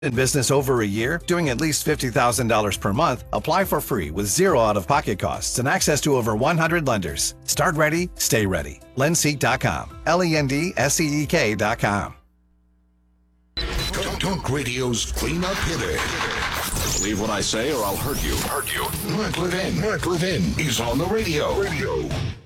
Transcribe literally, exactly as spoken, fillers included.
In business over a year, doing at least fifty thousand dollars per month, apply for free with zero out-of-pocket costs and access to over one hundred lenders. Start ready, stay ready. Lendseek dot com. L E N D S E E K dot com. Talk Radio's cleanup hitter. Believe what I say or I'll hurt you. Hurt you. Mark Levin. Mark Levin is on the radio. Radio.